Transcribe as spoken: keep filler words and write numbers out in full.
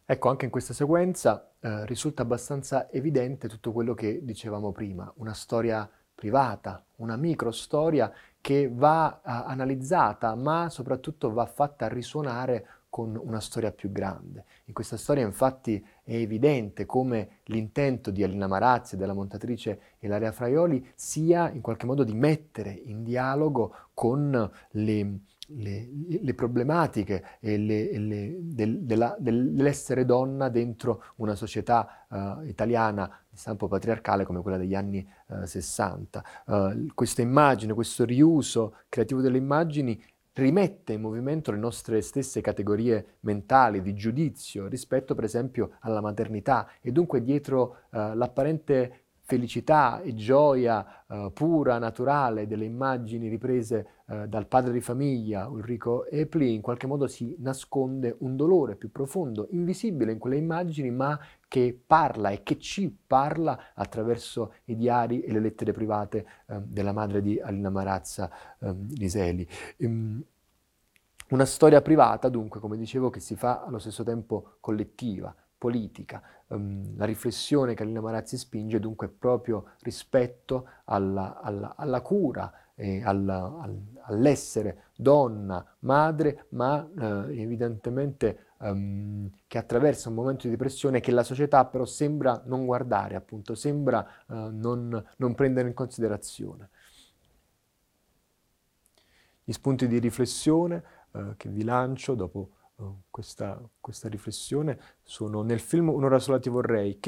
Ecco, anche in questa sequenza eh, risulta abbastanza evidente tutto quello che dicevamo prima, una storia privata, una microstoria che va eh, analizzata, ma soprattutto va fatta risuonare con una storia più grande. In questa storia infatti è evidente come l'intento di Alina Marazzi e della montatrice Ilaria Fraioli sia in qualche modo di mettere in dialogo con le le, le problematiche e le, e le, del, della, dell'essere donna dentro una società uh, italiana di stampo patriarcale come quella degli anni uh, sessanta. Uh, questa immagine, questo riuso creativo delle immagini rimette in movimento le nostre stesse categorie mentali di giudizio rispetto per esempio alla maternità e dunque dietro uh, l'apparente felicità e gioia uh, pura, naturale delle immagini riprese uh, dal padre di famiglia Ulrico Epli, in qualche modo si nasconde un dolore più profondo, invisibile in quelle immagini, ma che parla e che ci parla attraverso i diari e le lettere private uh, della madre di Alina Marazza, um, Liseli. Um, una storia privata, dunque, come dicevo, che si fa allo stesso tempo collettiva, politica. Um, la riflessione che Alina Marazzi spinge dunque proprio rispetto alla, alla, alla cura e alla, al, all'essere donna, madre, ma eh, evidentemente um, che attraversa un momento di depressione che la società però sembra non guardare, appunto, sembra uh, non, non prendere in considerazione. Gli spunti di riflessione eh, che vi lancio dopo eh, questa, questa riflessione sono nel film Un'ora sola ti vorrei, che